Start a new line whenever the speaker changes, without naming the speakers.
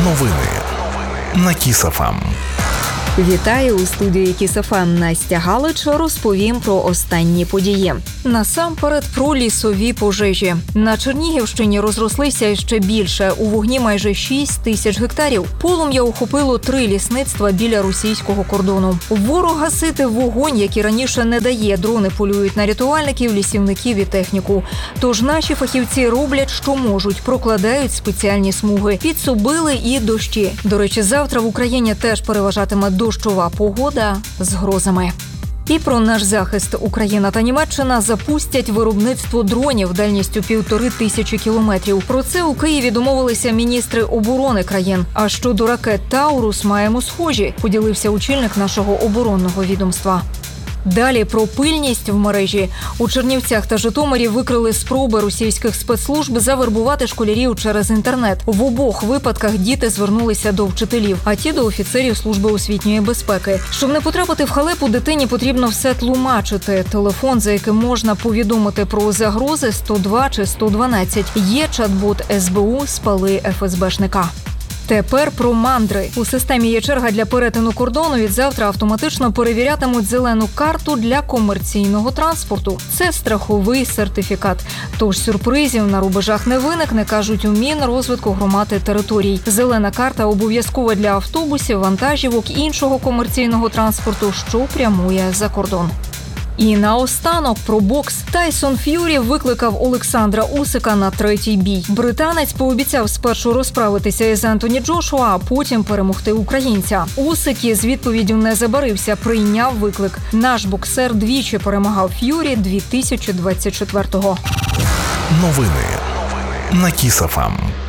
Новини на Kiss FM.
Вітаю у студії Kiss FM. Настя Галич. Розповім про останні події. Насамперед про лісові пожежі. На Чернігівщині розрослися ще більше. У вогні майже 6 тисяч гектарів. Полум'я охопило 3 лісництва біля російського кордону. Ворог гасити вогонь, як і раніше, не дає. Дрони полюють на рятувальників, лісівників і техніку. Тож наші фахівці роблять, що можуть. Прокладають спеціальні смуги. Підсобили і дощі. До речі, завтра в Україні теж переважатиме дощова погода з грозами. І про наш захист. Україна та Німеччина запустять виробництво дронів дальністю 1500 кілометрів. Про це у Києві домовилися міністри оборони країн. А щодо ракет «Таурус» маємо схожі, поділився очільник нашого оборонного відомства. Далі про пильність в мережі. У Чернівцях та Житомирі викрили спроби російських спецслужб завербувати школярів через інтернет. В обох випадках діти звернулися до вчителів, а ті до офіцерів Служби освітньої безпеки. Щоб не потрапити в халепу, дитині потрібно все тлумачити. Телефон, за яким можна повідомити про загрози, 102 чи 112. Є чат-бот СБУ «Спали ФСБшника». Тепер про мандри. У системі є черга для перетину кордону. Відзавтра автоматично перевірятимуть зелену карту для комерційного транспорту. Це страховий сертифікат. Тож сюрпризів на рубежах не виникне, кажуть у Мінрозвитку громад і територій. Зелена карта обов'язкова для автобусів, вантажівок, іншого комерційного транспорту, що прямує за кордон. І наостанок про бокс. Тайсон Ф'юрі викликав Олександра Усика на третій бій. Британець пообіцяв спершу розправитися із Ентоні Джошуа, а потім перемогти українця. Усик із відповіддю не забарився, прийняв виклик. Наш боксер двічі перемагав Ф'юрі 2024-го.
Новини на Kiss FM.